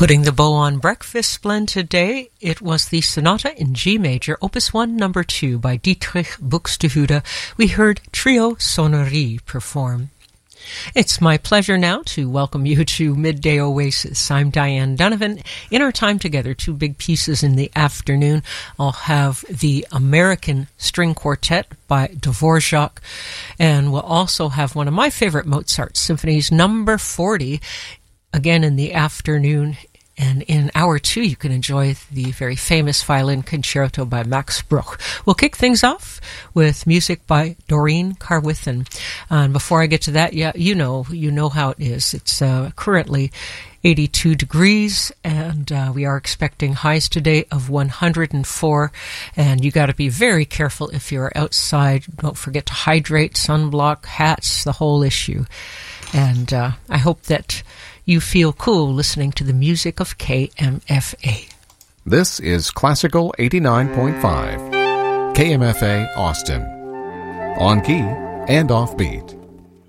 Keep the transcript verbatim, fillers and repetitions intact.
Putting the bow on Breakfast Blend today, it was the Sonata in G Major, Opus one, Number two, by Dietrich Buxtehude. We heard Trio Sonnerie perform. It's my pleasure now to welcome you to Midday Oasis. I'm Diane Donovan. In our time together, two big pieces in the afternoon. I'll have the American String Quartet by Dvorak, and we'll also have one of my favorite Mozart symphonies, Number forty, again in the afternoon. And in hour two, you can enjoy the very famous violin concerto by Max Bruch. We'll kick things off with music by Doreen Carwithen. And before I get to that, yeah, you know, you know how it is. It's uh, currently eighty-two degrees, and uh, we are expecting highs today of one hundred four. And you got to be very careful if you're outside. Don't forget to hydrate, sunblock, hats, the whole issue. And uh, I hope that you feel cool listening to the music of K M F A. This is Classical eighty-nine point five, K M F A Austin. On key and off beat.